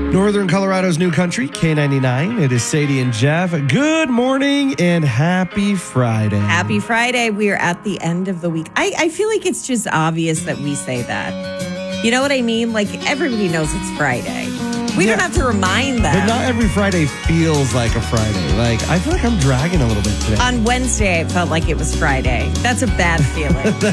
Northern Colorado's new country, K99. It is Sadie and Jeff. Good morning and happy Friday. Happy Friday. We are at the end of the week. I feel like it's just obvious that we say that. You know what I mean? Like, everybody knows it's Friday. We don't have to remind them. But not every Friday feels like a Friday. Like, I feel like I'm dragging a little bit today. On Wednesday, it felt like it was Friday. That's a bad feeling.